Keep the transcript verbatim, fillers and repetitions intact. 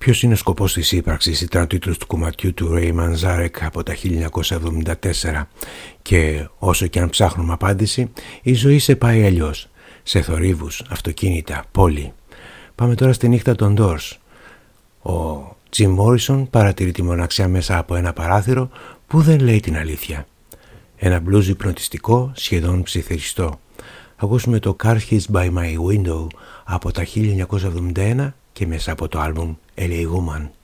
Ποιος είναι ο σκοπός της ύπαρξης ήταν ο τίτλος του κομματιού του Ray Manzarek από τα χίλια εννιακόσια εβδομήντα τέσσερα και όσο και αν ψάχνουμε απάντηση, η ζωή σε πάει αλλιώς, σε θορύβους, αυτοκίνητα, πόλη. Πάμε τώρα στη νύχτα των Doors. Ο Jim Morrison παρατηρεί τη μοναξιά μέσα από ένα παράθυρο που δεν λέει την αλήθεια. Ένα blues υπνοτιστικό, σχεδόν ψιθυριστό. Ακούσουμε το Car Hits by My Window από τα χίλια εννιακόσια εβδομήντα ένα και μέσα από το άλμπουμ L A Woman.